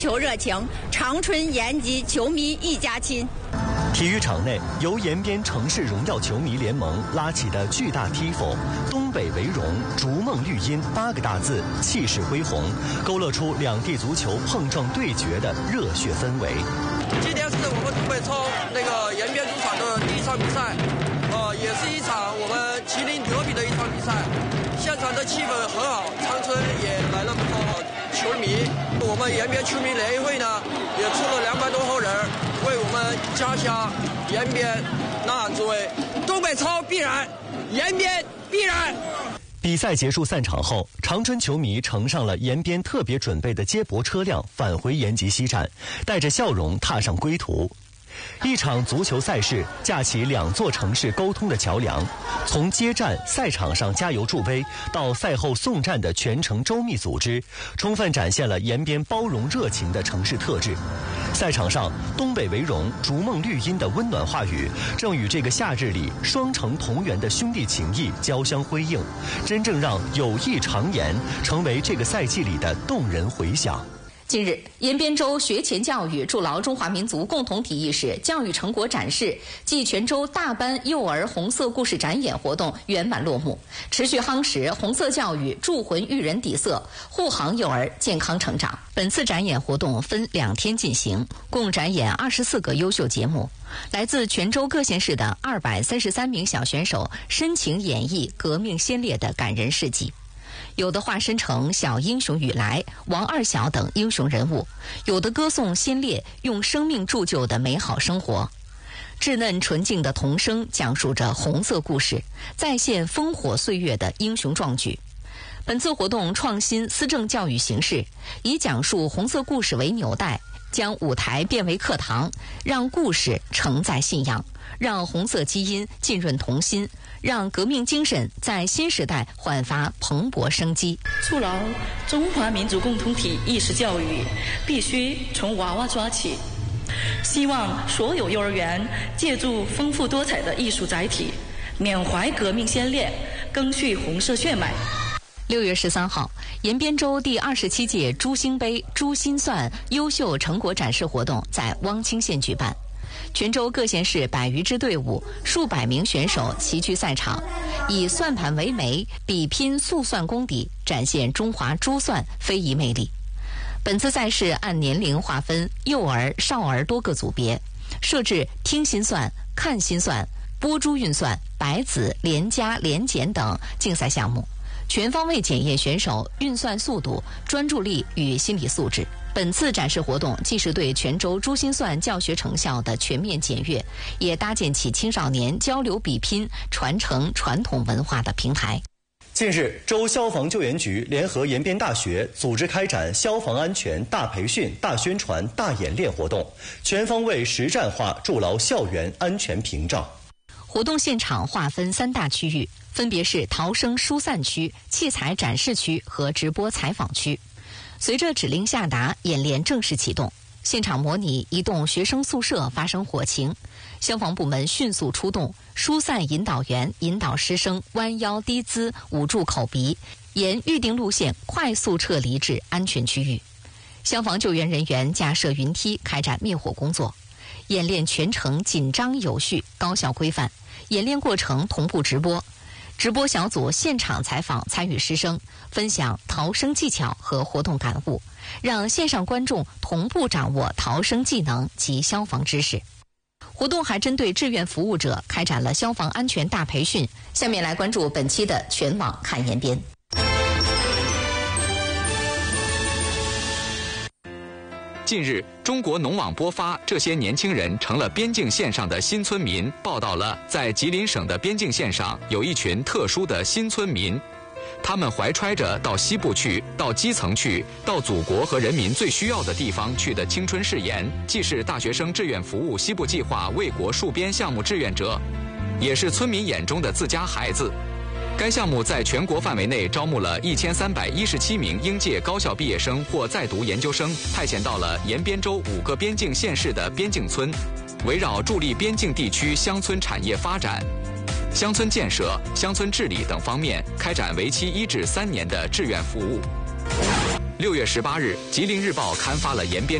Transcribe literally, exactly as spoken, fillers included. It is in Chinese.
球热情，长春延吉球迷一家亲。 体育场内，由延边城市荣耀球迷联盟拉起的巨大 Tifo 东北为荣，逐梦绿荫八个大字，气势恢宏，勾勒出两地足球碰撞对决的热血氛围。 今天是我们东北冲那个延边主场的第一场比赛，呃，也是一场我们麒麟德比的一场比赛。现场的气氛很好，长春也来了不少球迷。我们延边球迷联谊会呢，也出了两百多号人，为我们家乡延边呐喊助威。东北超必然，延边必然。 比赛结束散场后，长春球迷乘上了延边特别准备的接驳车辆，返回延吉西站，带着笑容踏上归途。一场足球赛事架起两座城市沟通的桥梁，从接站赛场上加油助威到赛后送站的全程周密组织，充分展现了延边包容热情的城市特质。赛场上，东北为荣，逐梦绿荫的温暖话语，正与这个夏日里双城同源的兄弟情谊交相辉映，真正让友谊长延成为这个赛季里的动人回响。 近日，延边州学前教育筑牢中华民族共同体意识教育成果展示暨全州大班幼儿红色故事展演活动圆满落幕，持续夯实红色教育铸魂育人底色，护航幼儿健康成长。本次展演活动分两天进行，共展演二十四个优秀节目。来自全州各县市的二百三十三名小选手深情演绎革命先烈的感人事迹。有的化身成小英雄雨来、王二小等英雄人物，有的歌颂先烈用生命铸就的美好生活。稚嫩纯净的童声讲述着红色故事，再现烽火岁月的英雄壮举。本次活动创新思政教育形式，以讲述红色故事为纽带，将舞台变为课堂，让故事承载信仰，让红色基因浸润童心，让革命精神在新时代焕发蓬勃生机。 筑牢中华民族共同体意识教育，必须从娃娃抓起。希望所有幼儿园借助丰富多彩的艺术载体，缅怀革命先烈，赓续红色血脉。 六月十三号，延边州第二十七届珠星杯珠心算优秀成果展示活动在汪清县举办。全州各县市百余支队伍、数百名选手齐聚赛场，以算盘为媒，比拼速算功底，展现中华珠算非遗魅力。本次赛事按年龄划分幼儿、少儿多个组别，设置听心算、看心算、拨珠运算、白子、连加、连减等竞赛项目，全方位检验选手运算速度、专注力与心理素质。本次展示活动既是对全州珠心算教学成效的全面检阅，也搭建起青少年交流比拼、传承传统文化的平台。 近日，州消防救援局联合延边大学组织开展消防安全大培训、大宣传、大演练活动，全方位实战化筑牢校园安全屏障。 活动现场划分三大区域，分别是逃生疏散区、器材展示区和直播采访区。随着指令下达，演练正式启动。现场模拟一栋学生宿舍发生火情，消防部门迅速出动，疏散引导员引导师生弯腰低姿，捂住口鼻，沿预定路线快速撤离至安全区域。消防救援人员架设云梯开展灭火工作。演练全程紧张有序、高效规范，演练过程同步直播。直播小组现场采访参与师生，分享逃生技巧和活动感悟，让线上观众同步掌握逃生技能及消防知识。活动还针对志愿服务者开展了消防安全大培训。下面来关注本期的全网看延边。 近日，中国农网播发这些年轻人成了边境线上的新村民，报道了在吉林省的边境线上有一群特殊的新村民，他们怀揣着到西部去、到基层去、到祖国和人民最需要的地方去的青春誓言，既是大学生志愿服务西部计划为国戍边项目志愿者，也是村民眼中的自家孩子。该项目在全国范围内招募了一千三百一十七名应届高校毕业生或在读研究生，派遣到了延边州五个边境县市的边境村，围绕助力边境地区乡村产业发展、乡村建设、乡村治理等方面，开展为期一至三年的志愿服务。 六月十八日，《吉林日报》刊发了延边